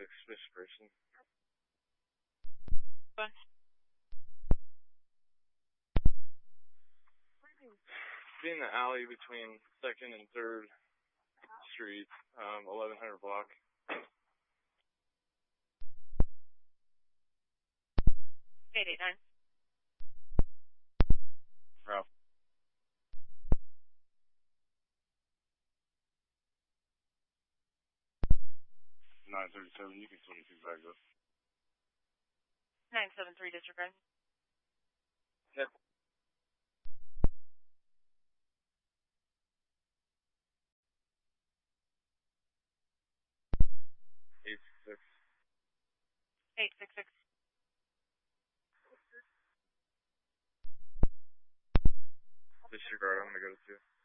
suspicious person. What? Be in the alley between 2nd and 3rd Street, 1100 block. Eight, 9. Ralph. 937, you can 22 back up. 973 disregard. Yep. Eight six. 866. Disregard, I'm gonna go to 2.